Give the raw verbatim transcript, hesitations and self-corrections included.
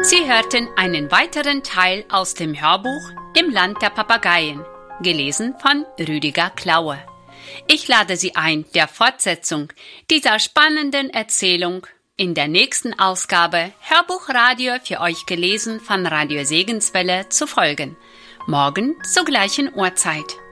Sie hörten einen weiteren Teil aus dem Hörbuch Im Land der Papageien, gelesen von Rüdiger Klaue. Ich lade Sie ein, der Fortsetzung dieser spannenden Erzählung in der nächsten Ausgabe Hörbuchradio für euch gelesen von Radio Segenswelle zu folgen. Morgen zur gleichen Uhrzeit.